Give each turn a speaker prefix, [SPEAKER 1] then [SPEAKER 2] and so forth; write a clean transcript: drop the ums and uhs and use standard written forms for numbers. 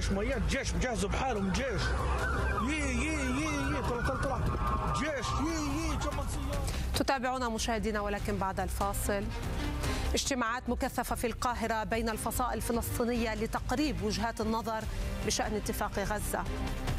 [SPEAKER 1] جيش ميات، جيش بجهزوا بحالهم، جيش طلع جيش كمان سيارة.
[SPEAKER 2] تتابعونا مشاهدينا، ولكن بعد الفاصل. اجتماعات مكثفة في القاهرة بين الفصائل الفلسطينية لتقريب وجهات النظر بشأن اتفاق غزة.